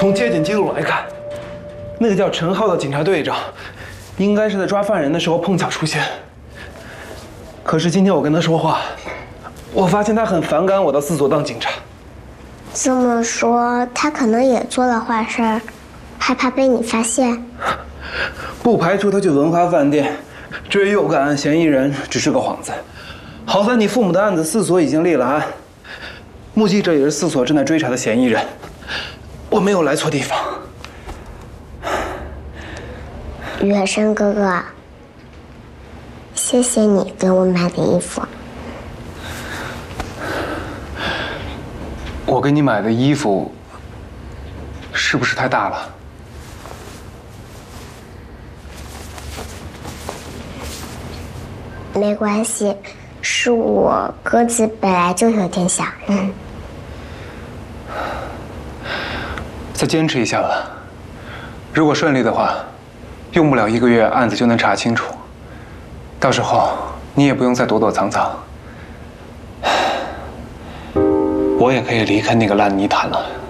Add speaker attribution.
Speaker 1: 从接警记录来看，那个叫陈浩的警察队长，应该是在抓犯人的时候碰巧出现。可是今天我跟他说话，我发现他很反感我到四所当警察。
Speaker 2: 这么说，他可能也做了坏事儿，害怕被你发现。
Speaker 1: 不排除他去文华饭店追诱赶案嫌疑人只是个幌子。好在你父母的案子四所已经立了案，目击者也是四所正在追查的嫌疑人，我没有来错地方。
Speaker 2: 月生哥哥，谢谢你给我买的衣服。
Speaker 1: 我给你买的衣服是不是太大了？
Speaker 2: 没关系，是我个子本来就有点小。
Speaker 1: 再坚持一下吧，如果顺利的话，用不了1个月，案子就能查清楚。到时候你也不用再躲躲藏藏，我也可以离开那个烂泥潭了。